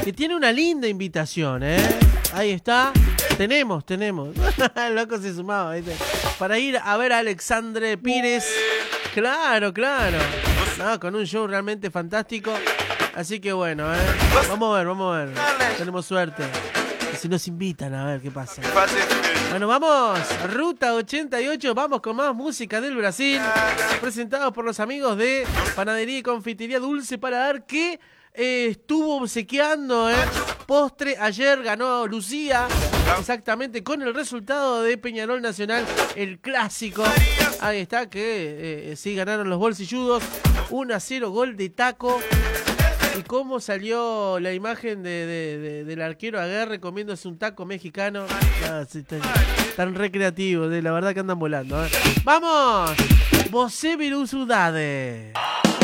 que tiene una linda invitación, ¿eh? Ahí está. Tenemos. El loco se sumaba, ¿viste? Para ir a ver a Alexandre Pires. Claro. No, con un show realmente fantástico. Así que bueno, ¿eh? Vamos a ver. Tenemos suerte. Y si nos invitan, a ver qué pasa. Bueno, vamos. Ruta 88. Vamos con más música del Brasil. Presentados por los amigos de Panadería y Confitería Dulce para dar que estuvo obsequiando postre. Ayer ganó Lucía. Exactamente, con el resultado de Peñarol Nacional, el clásico. Ahí está, que sí ganaron los bolsilludos. 1-0, gol de Taco. ¿Y cómo salió la imagen del arquero Aguerre comiéndose un taco mexicano? Sí, tan recreativos, la verdad que andan volando. ¡Vamos! Você virou saudade.